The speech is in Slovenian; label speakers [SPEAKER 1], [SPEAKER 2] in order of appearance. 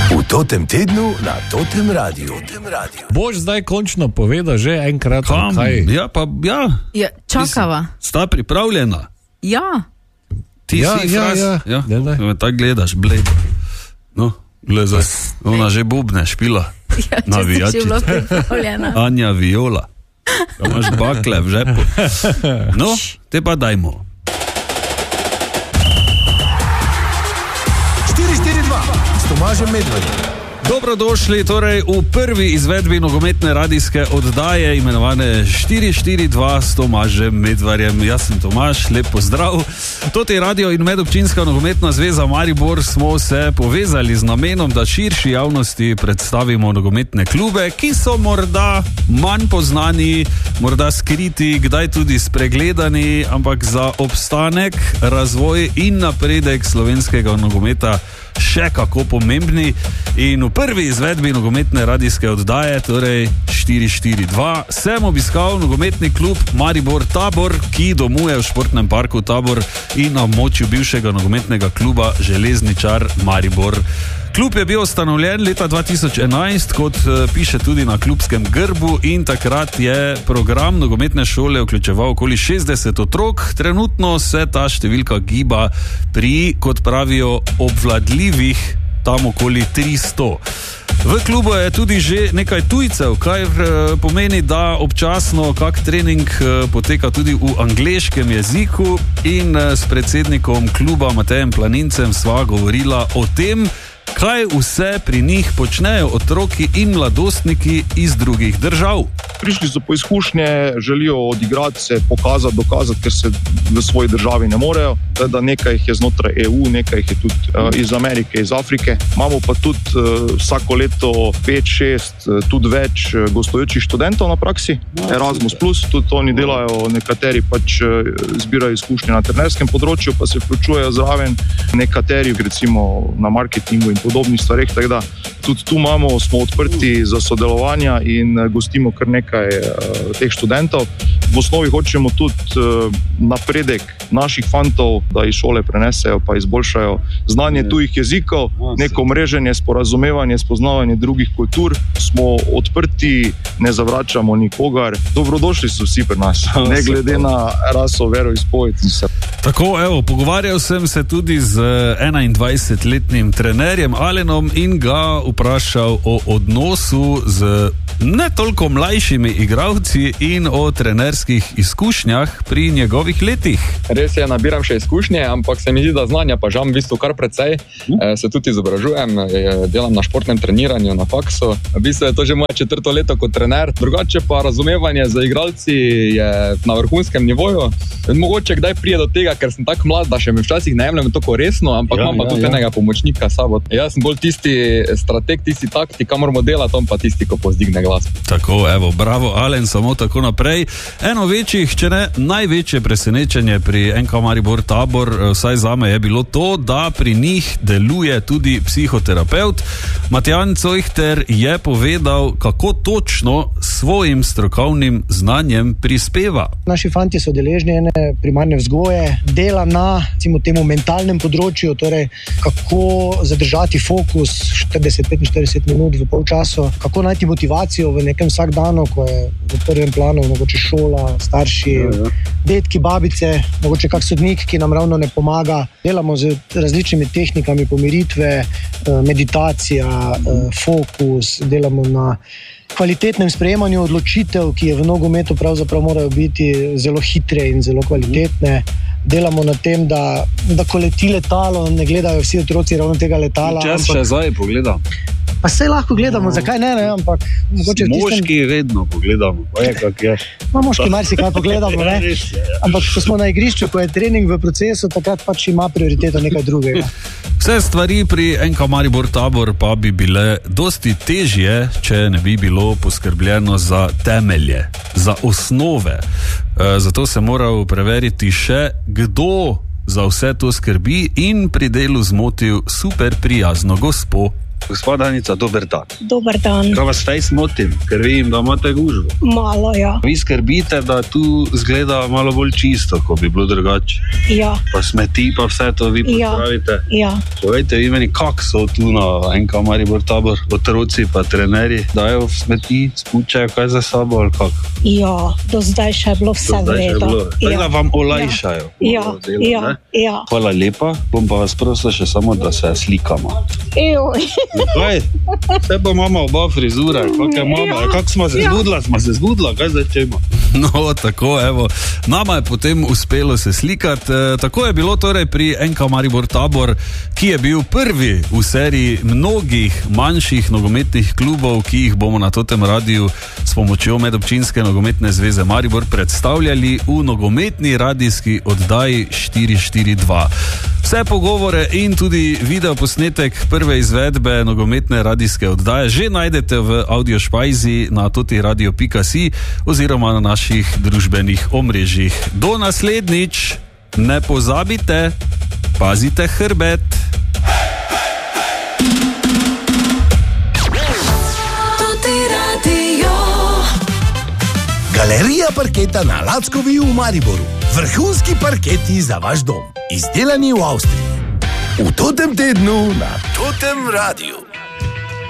[SPEAKER 1] V Totem tednu na Totem Radiu.
[SPEAKER 2] Boš zdaj končno povedal že enkrat, kaj?
[SPEAKER 3] Ja, pa ja.
[SPEAKER 4] Ja, čakava.
[SPEAKER 3] Sta pripravljena?
[SPEAKER 4] Ja.
[SPEAKER 3] Ti si fraz? Ja. Tako gledaš, bled. No, gleda, ona že bubne špila.
[SPEAKER 4] Ja, če si bila pripravljena.
[SPEAKER 3] Anja Viola. Da imaš bakle v žepu. No, te pa dajmo.
[SPEAKER 1] 4-4-2 s Tomažem Medvedjem.
[SPEAKER 3] Dobrodošli torej v prvi izvedbi nogometne radijske oddaje imenovane 4-4-2 s Tomažem Medvarjem. Jaz sem Tomaž, lep pozdrav. Toti radio in medobčinska nogometna zveza Maribor smo se povezali z namenom, da širši javnosti predstavimo nogometne klube, ki so morda manj poznani, morda skriti, kdaj tudi spregledani, ampak za obstanek, razvoj in napredek slovenskega nogometa še kako pomembni. In v prvi izvedbi nogometne radijske oddaje, torej 4-4-2, sem obiskal nogometni klub Maribor Tabor, ki domuje v športnem parku Tabor in na območju bivšega nogometnega kluba Železničar Maribor. Klub je bil ustanovljen leta 2011, kot piše tudi na klubskem grbu, in takrat je program nogometne šole vključeval okoli 60 otrok. Trenutno se ta številka giba pri, kot pravijo, obvladljivih tam okoli 300. V klubu je tudi že nekaj tujcev, kar pomeni, da občasno kak trening poteka tudi v angleškem jeziku, in s predsednikom kluba Matejem Planincem sva govorila o tem, kaj vse pri njih počnejo otroki in mladostniki iz drugih držav.
[SPEAKER 5] Prišli so po izkušnje, želijo odigrati se, pokazati, dokazati, ker se v svoji državi ne morejo. Da nekaj jih je znotraj EU, nekaj jih je tudi iz Amerike, iz Afrike. Imamo pa tudi vsako leto 5-6, tudi več gostujočih študentov na praksi. Erasmus+, tudi oni delajo, nekateri pač zbirajo izkušnje na trenerskem področju, pa se vključujejo zraven, nekateri recimo na marketingu in podobnih stvareh, tako da tudi tu smo odprti za sodelovanja in gostimo kar nekaj teh študentov. V osnovi hočemo tudi napredek naših fantov, da iz šole prenesejo pa izboljšajo znanje tujih jezikov, neko mreženje, sporazumevanje, spoznavanje drugih kultur. Smo odprti, ne zavračamo nikogar. Dobrodošli so vsi pri nas, ne glede na raso, veroizpoved.
[SPEAKER 3] Tako, evo, pogovarjal sem se tudi z 21-letnim trenerjem Alenom in ga vprašal o odnosu z ne toliko mlajšimi igralci in o trenerskih izkušnjah pri njegovih letih.
[SPEAKER 6] Res je, nabiram še izkušnje, ampak se mi zdi, da znanja pa žal v bistvu kar precej. Se tudi izobražujem, delam na športnem treniranju na faksu. V bistvu je to že moje 4. leto kot trener. Drugače pa razumevanje za igralci je na vrhunskem nivoju. Mogoče kdaj prije do tega, ker sem tako mlad, da še me včasih ne jemljem tako resno, ampak imam pa tudi enega pomočnika sabo. Jaz sem bolj tisti strateg, tisti taktik, kam moramo delati, on pa tisti, ko pozdigne glas.
[SPEAKER 3] Tako, evo, bravo Alen, samo tako naprej. Eno večjih, če ne največje presenečenje pri NK Maribor Tabor, vsaj zame, je bilo to, da pri njih deluje tudi psihoterapeut. Matjan Cojhter je povedal, kako točno svojim strokovnim znanjem prispeva.
[SPEAKER 7] Naši fanti so deležni ene primarne vzgoje, dela na temu mentalnem področju, torej kako zadržati fokus 40-45 minut v polčasu, kako najti motivacijo v nekem vsakdanu, ko je v prvem planu mogoče šola, starši, dedki, babice, mogoče kak sodnik, ki nam ravno ne pomaga. Delamo z različnimi tehnikami pomiritve, meditacija, fokus, delamo na kvalitetnem sprejemanju odločitev, ki je v nogometu pravzaprav morajo biti zelo hitre in zelo kvalitetne. Delamo na tem, da ko leti letalo, ne gledajo vsi otroci ravno tega letala.
[SPEAKER 3] Čas še zdaj pogledam.
[SPEAKER 7] Pa se lahko gledamo, zakaj ne, ampak mogoče
[SPEAKER 3] moški vedno pogledamo, pa je kak je.
[SPEAKER 7] Moški marsikaj pogledamo, ne? Ampak ko smo na igrišču, ko je trening v procesu, takrat pač ima prioriteto nekaj drugega.
[SPEAKER 3] Vse stvari pri NK Maribor Tabor pa bi bile dosti težje, če ne bi bilo poskrbljeno za temelje, za osnove. Zato se moral preveriti še, kdo za vse to skrbi, in pri delu zmotil super prijazno gospo Gospod Danica, dober dan.
[SPEAKER 8] Dober dan.
[SPEAKER 3] Kaj vas fejs motim, ker vidim, da imate gužvo.
[SPEAKER 8] Malo, ja.
[SPEAKER 3] Vi skrbite, da tu zgleda malo bolj čisto, ko bi bilo drugače.
[SPEAKER 8] Ja.
[SPEAKER 3] Pa smeti, pa vse to vi popravite.
[SPEAKER 8] Ja.
[SPEAKER 3] Povejte vi meni, kak so tu na NK Maribor Tabor, otroci pa trenerji, dajo v smeti, spučajo kaj za sabo ali kak?
[SPEAKER 8] Ja, do zdaj še je bilo vse v redu.
[SPEAKER 3] Tako da vam olajšajo.
[SPEAKER 8] Ja. Ja.
[SPEAKER 3] Hvala lepa, bom pa vas prosil še samo, da se slikamo. Kaj? Vse pa imamo oba frizura, kako smo se zbudila, kaj zdaj čemo? No, tako, evo, nama je potem uspelo se slikati. Tako je bilo torej pri NK Maribor Tabor, ki je bil prvi v seriji mnogih manjših nogometnih klubov, ki jih bomo na totem radiju s pomočjo Medobčinske nogometne zveze Maribor predstavljali v nogometni radijski oddaji 442. Vse pogovore in tudi videoposnetek prve izvedbe nogometne radijske oddaje že najdete v audiošpajzi na totiradio.si oziroma na naših družbenih omrežjih. Do naslednjič, ne pozabite, pazite hrbet.
[SPEAKER 1] Galerija parketa na Lackovi v Mariboru. Vrhunski parketi za vaš dom. Izdelani v Avstriji. V totem tednu na Totem Radiu.